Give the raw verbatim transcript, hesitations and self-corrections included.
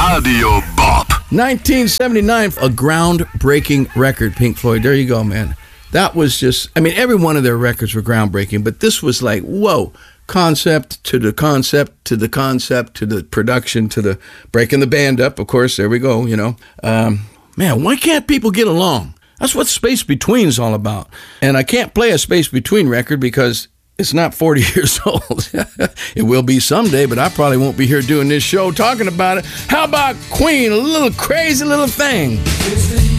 Radio Bop. nineteen seventy-nine, a groundbreaking record, Pink Floyd. There you go, man. That was just, I mean, every one of their records were groundbreaking, but this was like, whoa, concept to the concept to the concept to the production to the breaking the band up. Of course, there we go, you know. Um, man, why can't people get along? That's what Space Between is all about. And I can't play a Space Between record because it's not forty years old. It will be someday, but I probably won't be here doing this show talking about it. How about Queen, a little crazy little thing?